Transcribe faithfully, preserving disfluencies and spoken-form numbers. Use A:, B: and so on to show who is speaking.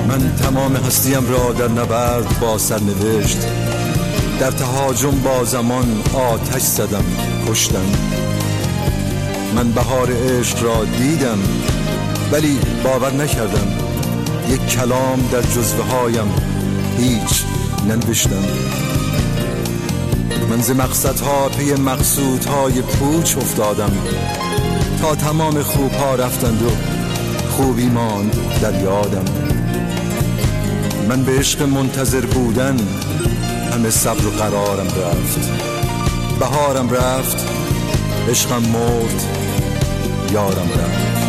A: من تمام هستیم را در نبرد با سرنوشت، در تهاجم با زمان آتش زدم کشتم. من بهار عشق را دیدم ولی باور نکردم، یک کلام در جزوه هایم هیچ ننوشتم. من ز مقصدها پی مقصودهای پوچ افتادم، تا تمام خوبها رفتند و خوبی ماند در یادم. من به عشق منتظر بودن همه صبر و قرارم رفت، بهارم رفت، عشقم مرد، یارم رفت.